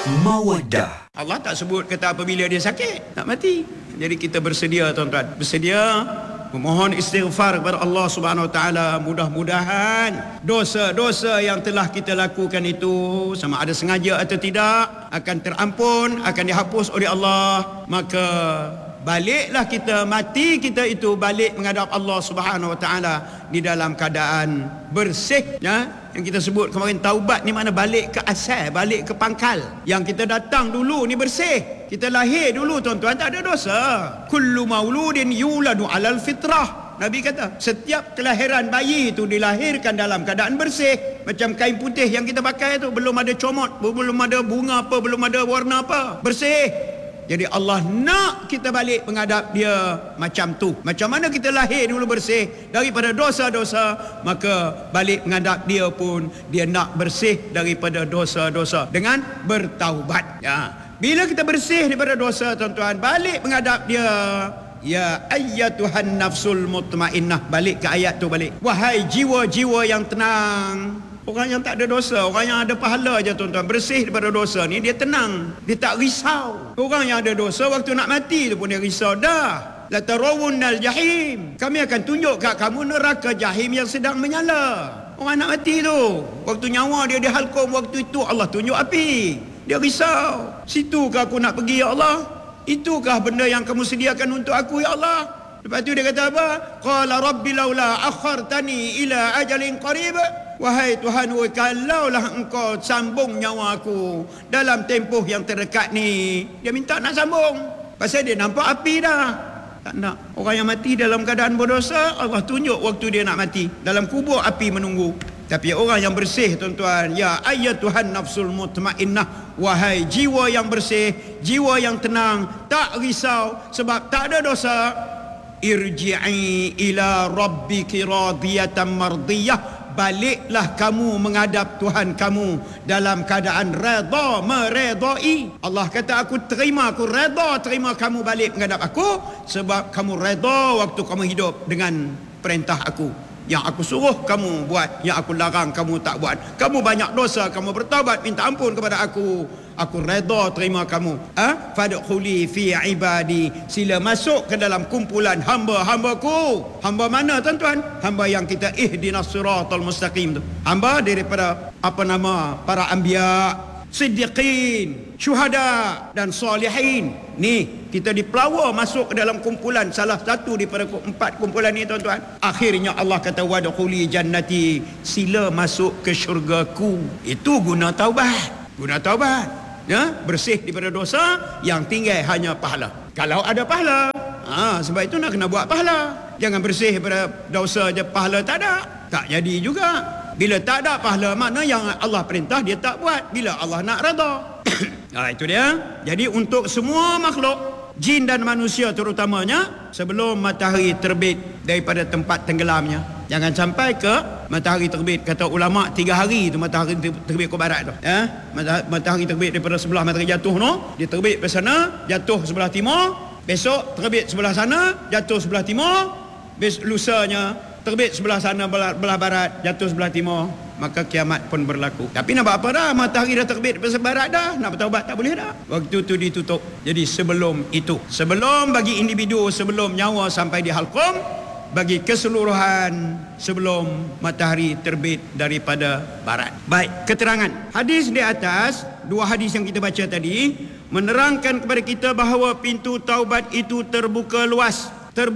Mawaddah. Allah tak sebut kata apabila dia sakit, nak mati. Jadi kita bersedia tuan-tuan, bersedia memohon istighfar kepada Allah Subhanahu Wa Taala. Mudah-mudahan dosa-dosa yang telah kita lakukan itu, sama ada sengaja atau tidak, akan terampun, akan dihapus oleh Allah. Maka baliklah kita, mati kita itu balik menghadap Allah Subhanahu Wa Taala di dalam keadaan bersih, ya. Yang kita sebut kemarin, taubat ni mana balik ke asal, balik ke pangkal. Yang kita datang dulu ni bersih. Kita lahir dulu tuan-tuan tak ada dosa. Kullu mauludin yuladu alal fitrah. Nabi kata, setiap kelahiran bayi itu dilahirkan dalam keadaan bersih. Macam kain putih yang kita pakai tu, belum ada comot, belum ada bunga apa, belum ada warna apa, bersih. Jadi Allah nak kita balik menghadap dia macam tu. Macam mana kita lahir dulu bersih daripada dosa-dosa, maka balik menghadap dia pun dia nak bersih daripada dosa-dosa dengan bertaubat. Ya. Bila kita bersih daripada dosa tuan-tuan, balik menghadap dia, ya ayyatuhan nafsul mutmainnah, balik ke ayat tu balik. Wahai jiwa-jiwa yang tenang. Orang yang tak ada dosa, orang yang ada pahala je tuan-tuan, bersih daripada dosa ni, dia tenang, dia tak risau. Orang yang ada dosa, waktu nak mati tu pun dia risau dah. La tarawunnal jahim, kami akan tunjuk kat kamu neraka jahim yang sedang menyala. Orang nak mati tu, waktu nyawa dia dihalkum, waktu itu Allah tunjuk api. Dia risau, situkah aku nak pergi ya Allah? Itukah benda yang kamu sediakan untuk aku ya Allah? Lepas tu dia kata apa? Qala rabbi laula akhartani ila ajalin qarib. Wahai Tuhan, kalaulah engkau sambung nyawa aku dalam tempoh yang terdekat ni. Dia minta nak sambung, pasal dia nampak api dah. Tak nak. Orang yang mati dalam keadaan berdosa, Allah tunjuk waktu dia nak mati. Dalam kubur api menunggu. Tapi orang yang bersih tuan-tuan, ya ayyatuhan nafsul mutmainnah, wahai jiwa yang bersih, jiwa yang tenang, tak risau sebab tak ada dosa. Irji'i ila rabbiki radiyatan mardiyah, baliklah kamu menghadap Tuhan kamu dalam keadaan redha, meredai. Allah kata, aku terima, aku redha terima kamu balik menghadap aku, sebab kamu redha waktu kamu hidup dengan perintah aku. Yang aku suruh kamu buat, yang aku larang kamu tak buat. Kamu banyak dosa, kamu bertaubat minta ampun kepada aku redha terima kamu. Fadkhuli fi ibadi, sila masuk ke dalam kumpulan hamba-hambaku. Hamba mana tuan-tuan? Hamba yang kita ihdinas siratal mustaqim tu. Hamba daripada para anbiya, siddiqin, syuhada dan salihin. Ni kita dipelawa masuk ke dalam kumpulan, salah satu daripada 4 kumpulan ni tuan-tuan. Akhirnya Allah kata wadkhuli jannati, sila masuk ke syurgaku. Itu guna taubat. Guna taubat, ya, bersih daripada dosa, yang tinggal hanya pahala. Kalau ada pahala, sebab itu nak kena buat pahala. Jangan bersih daripada dosa je pahala tak ada, tak jadi juga. Bila tak ada pahala, mana yang Allah perintah dia tak buat. Bila Allah nak redha. Itu dia. Jadi untuk semua makhluk, jin dan manusia terutamanya, sebelum matahari terbit daripada tempat tenggelamnya, jangan sampai ke matahari terbit. Kata ulama 3 hari tu matahari terbit ke barat tu, ya. Matahari terbit daripada sebelah matahari jatuh no, dia terbit ke sana, jatuh sebelah timur. Besok terbit sebelah sana, jatuh sebelah timur. Lusanya terbit sebelah sana, belah barat, jatuh sebelah timur. Maka kiamat pun berlaku. Tapi nak buat apa dah? Matahari dah terbit ke barat dah, nak bertaubat tak boleh dah. Waktu tu ditutup. Jadi sebelum itu, sebelum bagi individu, sebelum nyawa sampai di halqum, bagi keseluruhan sebelum matahari terbit daripada barat. Baik, keterangan hadis di atas, 2 hadis yang kita baca tadi, menerangkan kepada kita bahawa pintu taubat itu terbuka luas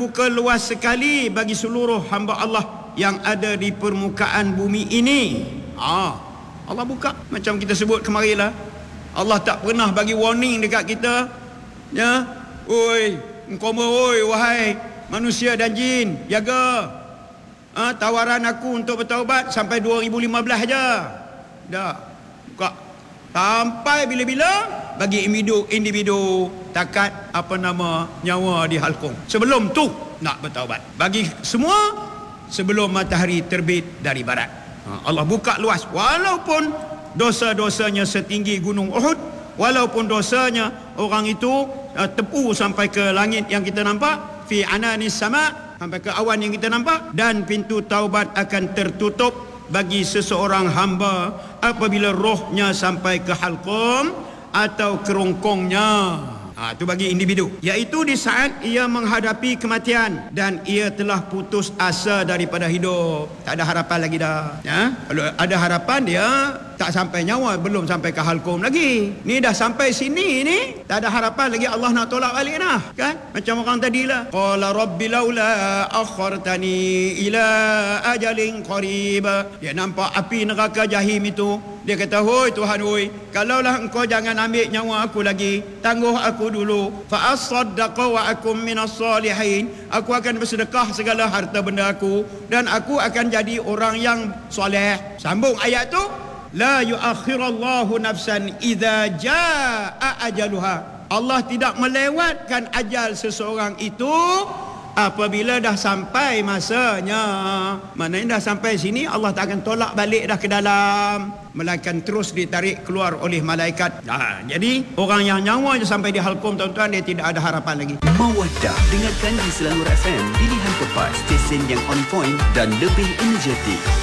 sekali bagi seluruh hamba Allah yang ada di permukaan bumi ini. Allah buka. Macam kita sebut kemarin lah, Allah tak pernah bagi warning dekat kita, ya, oi, wahai manusia dan jin, jaga tawaran aku untuk bertaubat sampai 2015 je. Dah buka sampai bila-bila bagi individu takat nyawa di halqum. Sebelum tu nak bertaubat. Bagi semua sebelum matahari terbit dari barat. Allah buka luas, walaupun dosa-dosanya setinggi gunung Uhud, walaupun dosanya orang itu tepu sampai ke langit yang kita nampak, fi ananis sama, sampai ke awan yang kita nampak, dan pintu taubat akan tertutup bagi seseorang hamba apabila rohnya sampai ke halqum, atau kerongkongnya. Itu bagi individu, iaitu di saat ia menghadapi kematian dan ia telah putus asa daripada hidup. Tak ada harapan lagi dah. Kalau ada harapan, dia tak sampai nyawa, belum sampai ke halkum lagi. Ni dah sampai sini ni, tak ada harapan lagi, Allah nak tolak balik dah. Kan? Macam orang tadi lah. Qala rabbi laula akhartani ila ajalin qarib. Dia nampak api neraka jahim itu. Dia kata, hoi Tuhan, hoi, kalaulah engkau jangan ambil nyawa aku lagi, tangguh aku dulu, fa asaddaqa wa akum minas salihin, aku akan bersedekah segala harta benda aku dan aku akan jadi orang yang soleh. Sambung ayat tu, la yuakhirallahu nafsan idza jaa ajaluha. Allah tidak melewatkan ajal seseorang itu apabila dah sampai masanya. Maknanya dah sampai sini, Allah tak akan tolak balik dah ke dalam, melainkan terus ditarik keluar oleh malaikat. Jadi orang yang nyawanya sampai di halkum, tuan-tuan, dia tidak ada harapan lagi. Mawaddah, dengarkan di Selangor FM, pilihan tepat, stesen yang on point dan lebih energetik.